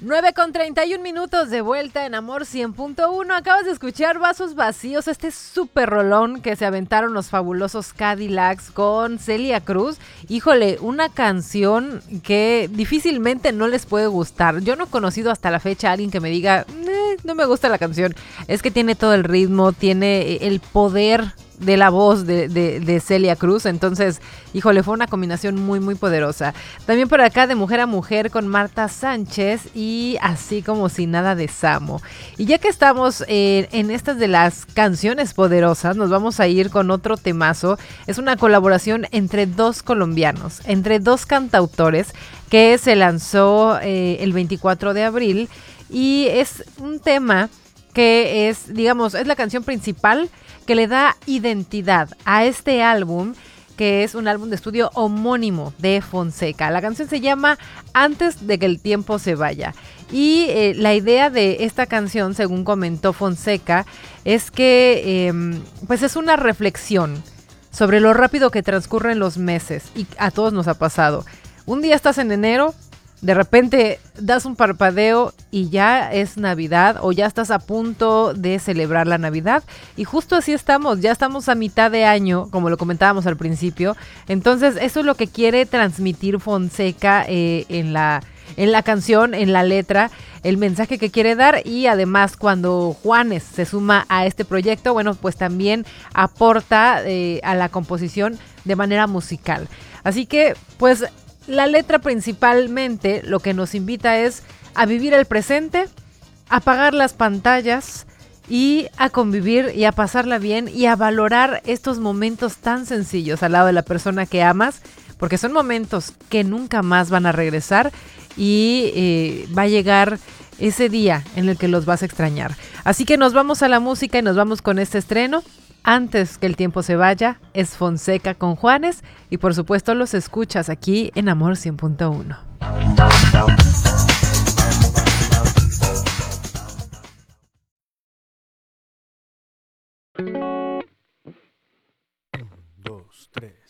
9:31 de vuelta en Amor 100.1. Acabas de escuchar Vasos Vacíos, este súper rolón que se aventaron los fabulosos Cadillacs con Celia Cruz. Híjole, una canción que difícilmente no les puede gustar. Yo no he conocido hasta la fecha a alguien que me diga, no me gusta la canción. Es que tiene todo el ritmo, tiene el poder de la voz de Celia Cruz. Entonces, híjole, fue una combinación muy, muy poderosa. También por acá de Mujer a Mujer con Marta Sánchez y Así como si nada de Samo. Y ya que estamos en estas de las canciones poderosas, nos vamos a ir con otro temazo. Es una colaboración entre dos colombianos, entre dos cantautores que se lanzó el 24 de abril y es un tema que es, digamos, es la canción principal que le da identidad a este álbum, que es un álbum de estudio homónimo de Fonseca. La canción se llama Antes de que el tiempo se vaya. Y la idea de esta canción, según comentó Fonseca, es que pues es una reflexión sobre lo rápido que transcurren los meses. Y a todos nos ha pasado. Un día estás en enero, de repente das un parpadeo y ya es Navidad o ya estás a punto de celebrar la Navidad. Y justo así estamos, ya estamos a mitad de año, como lo comentábamos al principio. Entonces eso es lo que quiere transmitir Fonseca en la canción, en la letra, el mensaje que quiere dar. Y además cuando Juanes se suma a este proyecto, bueno, pues también aporta a la composición de manera musical. Así que pues la letra principalmente lo que nos invita es a vivir el presente, a apagar las pantallas y a convivir y a pasarla bien y a valorar estos momentos tan sencillos al lado de la persona que amas, porque son momentos que nunca más van a regresar y va a llegar ese día en el que los vas a extrañar. Así que nos vamos a la música y nos vamos con este estreno. Antes que el tiempo se vaya, es Fonseca con Juanes y por supuesto los escuchas aquí en Amor 100.1. 2, 3.